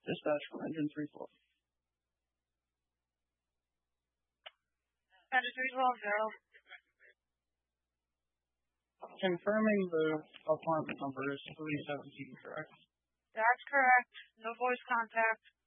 Dispatch from engine 312. Engine 312, 0. Confirming the apartment number is 317, correct? That's correct. No voice contact.